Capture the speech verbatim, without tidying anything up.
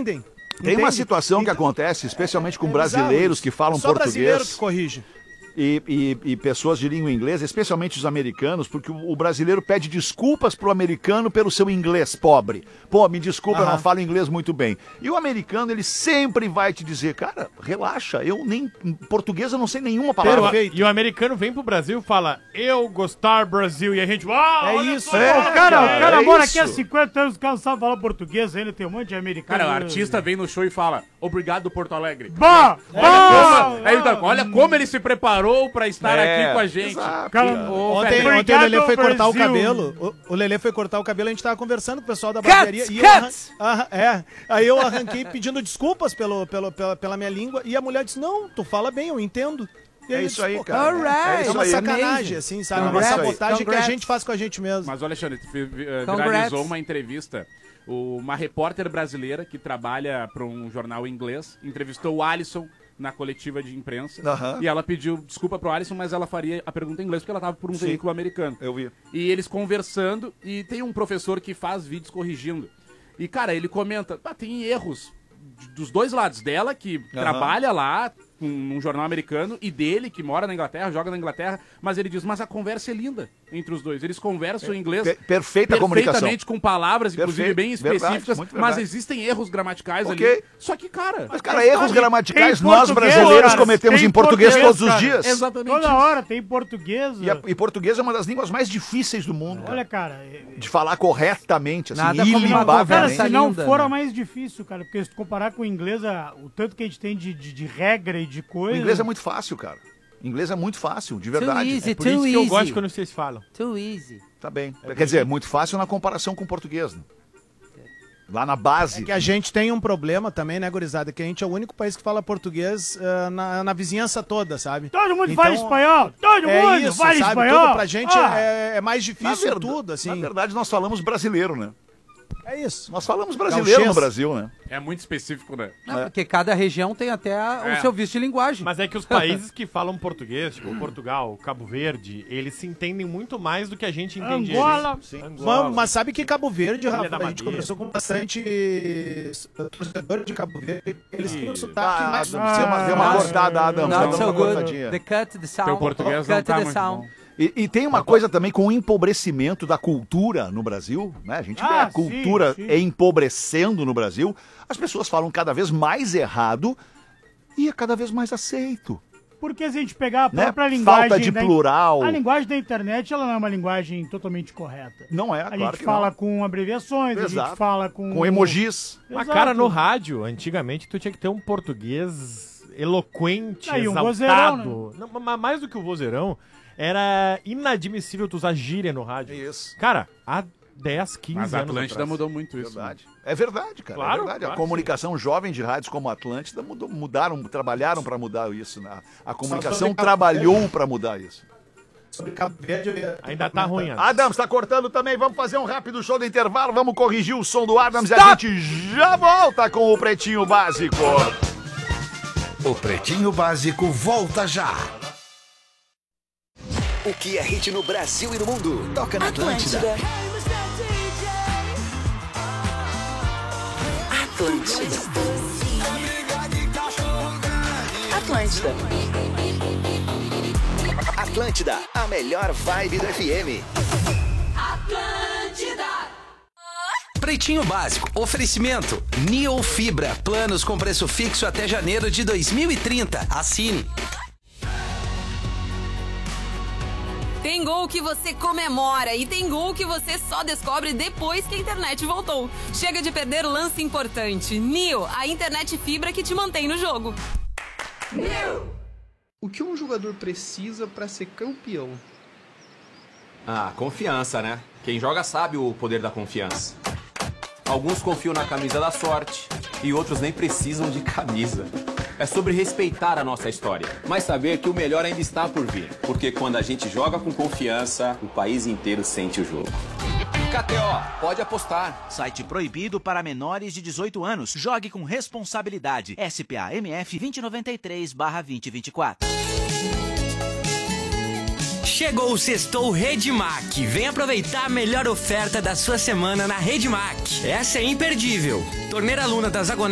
entendem. Tem Entende? uma situação que Então, acontece, especialmente com é brasileiros que falam é só brasileiro português que corrige. e, e- e pessoas de língua inglesa, especialmente os americanos, porque o, o brasileiro pede desculpas pro americano pelo seu inglês pobre. Pô, me desculpa, eu Aham. não falo inglês muito bem. E o americano, ele sempre vai te dizer, cara, relaxa, eu nem em português eu não sei nenhuma palavra. Perfeito. E o americano vem pro Brasil e fala, eu gostar Brasil, e a gente, uau, É olha isso. só, É, olha O cara, cara, o cara é mora isso. aqui há cinquenta anos, o cara não sabe falar português ainda, tem um monte de americano. Cara, o artista vem no show e fala, obrigado, Porto Alegre. Bah! Bah! Aí ele tá, olha como ele se preparou pra estar É, aqui com a gente. exato, Cara, cara. Ô, Ontem, Fernando, ontem o Lelê foi Obrigado, cortar o Brasil. cabelo. O, o Lelê foi cortar o cabelo, a gente tava conversando com o pessoal da Cuts, barbearia. e eu arran- cuts. arran- é. Aí eu arranquei pedindo desculpas pelo, pelo, pela, pela minha língua. E a mulher disse: Não, tu fala bem, eu entendo. E É eu isso disse, aí, "Pô, cara. Alright. É É isso uma aí. sacanagem, Amazing. assim, sabe? Uma Congrats. sabotagem que a Congrats. gente faz com a gente mesmo. Mas olha, Alexandre, vi- vi- eh, Congrats. viralizou uma entrevista. O- Uma repórter brasileira que trabalha para um jornal inglês entrevistou o Alisson na coletiva de imprensa. Aham. E ela pediu desculpa pro Alisson, mas ela faria a pergunta em inglês porque ela tava por um Sim. veículo americano. Eu vi. E eles conversando, e tem um professor que faz vídeos corrigindo. E, cara, ele comenta, ah, tem erros de- dos dois lados, dela, que trabalha lá com- num jornal americano, e dele, que mora na Inglaterra, joga na Inglaterra, mas ele diz, mas a conversa é linda entre os dois. Eles conversam em inglês Per- perfeita comunicação. perfeitamente, com palavras, inclusive, Perfeito, bem específicas, verdade, muito mas verdade. existem erros gramaticais Ok. ali. Só que, cara... Mas, cara, erros gramaticais tem nós português, brasileiros cara, cometemos tem em português português, todos os cara. dias. Exatamente Toda isso. hora tem português. E, a- e português é uma das línguas mais difíceis do mundo. cara. Olha, cara, é- De falar corretamente, assim, Nada como uma cara, ilimbavelmente. conversa se não linda, for a né? mais difícil, cara, porque se tu comparar com o inglês, a- o tanto que a gente tem de, de, de regra e de O coisa... inglês é muito fácil, cara. O inglês é muito fácil, de Too verdade. easy, Por too isso que eu easy. gosto quando vocês falam. Too easy. Tá bem. Quer dizer, é muito fácil na comparação com o português, né? Lá na base. É que a gente tem um problema também, né, gurizada? Que a gente é o único país que fala português ah, na, na vizinhança toda, sabe? Todo mundo Então, fala espanhol! Todo É mundo isso, fala sabe? espanhol! Tudo pra gente Ah, é, é mais Na difícil verda- tudo, assim. Na verdade, nós falamos brasileiro, né? É isso. Nós falamos brasileiro no Gauchês. Brasil, né? É muito específico, né? Não, porque cada região tem até a- É. o seu vício de linguagem. Mas é que os países que falam português, tipo Portugal, Cabo Verde, eles se entendem muito mais do que a gente entende Angola. eles. Mas, mas sabe que Cabo Verde, Ilha Rafa, da a gente Madeira. conversou com bastante eh, torcedores de Cabo Verde. Eles têm um sotaque Ah, mais... deu uma, deu uma Ah, cortada, Adam. Not Deu so uma good. cortadinha. The cut, the sound. Teu português cut não tá the muito sound. bom. E, e tem uma coisa também com o empobrecimento da cultura no Brasil, né? A gente vê Ah, a cultura sim, sim. empobrecendo no Brasil. As pessoas falam cada vez mais errado e é cada vez mais aceito. Porque se a gente pegar a Né? própria linguagem... Falta de da- plural. A linguagem da internet, ela não é uma linguagem totalmente correta. Não é, A claro gente que fala não. com abreviações, a Exato. gente fala com... Com emojis. Mas, Exato. cara, no rádio, antigamente, tu tinha que ter um português eloquente, Aí, um exaltado. vozeirão, Não, mas mais do que o vozeirão, era inadmissível tu usar gíria no rádio. Isso. Cara, há dez, quinze Mas a anos Atlântida atrás. mudou muito isso. Verdade. É verdade, cara. Claro, é verdade. claro A que comunicação jovem de rádios como a Atlântida mudou, mudaram, trabalharam para mudar isso. Né? A comunicação sobre Cabo trabalhou para mudar isso. Sobre Cabo Verde, eu ia- Ainda tá ruim, Adam. Adams tá cortando também. Vamos fazer um rápido show do intervalo. Vamos corrigir o som do Adams e a gente já volta com o Pretinho Básico. O Pretinho Básico volta já. O que é hit no Brasil e no mundo? Toca na Atlântida. Atlântida. Atlântida. Atlântida, a melhor vibe do F M. Pretinho Básico, oferecimento Neo Fibra, planos com preço fixo até janeiro de dois mil e trinta. Assine. Tem gol que você comemora e tem gol que você só descobre depois que a internet voltou. Chega de perder o lance importante. Neo, a internet fibra que te mantém no jogo. O que um jogador precisa para ser campeão? Ah, confiança, né? Quem joga sabe o poder da confiança. Alguns confiam na camisa da sorte e outros nem precisam de camisa. É sobre respeitar a nossa história, mas saber que o melhor ainda está por vir. Porque quando a gente joga com confiança, o país inteiro sente o jogo. K T O, pode apostar. Site proibido para menores de dezoito anos. Jogue com responsabilidade. S P A M F vinte e noventa e três barra vinte e vinte e quatro. Chegou o Sextou Redmac. Vem aproveitar a melhor oferta da sua semana na Redmac. Essa é imperdível. Torneira Luna das Agonelas